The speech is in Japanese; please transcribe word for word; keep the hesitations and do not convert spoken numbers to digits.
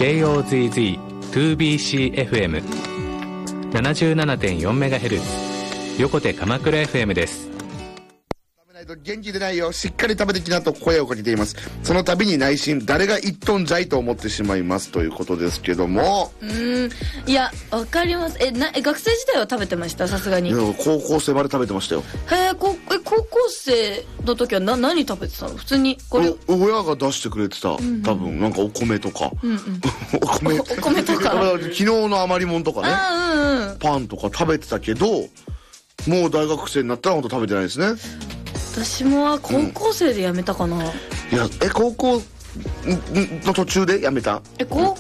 ジェイオーゼットゼットツービーシーエフエムななじゅうななてんよんメガヘルツ 横手鎌倉 エフエム です。 元気でないよ、しっかり食べてきなと声をかけています。その度に内心誰が言っとんじゃいと思ってしまいますということですけども、 うーん、いやわかります。えなえ学生時代は食べてました？さすがに。 いや高校生まで食べてましたよ。 へえ、こえ高校生の時はな何食べてたの？普通にこれ親が出してくれてた、うんうん、多分なんかお米とか、うんうん、お米お米とか昨日の余り物とかね、 うんうん、 パンとか食べてたけど、もう大学生になったら本当食べてないですね。 私も高校生で辞めたかな、うん、 いやえ高校の途中で辞めた？ え高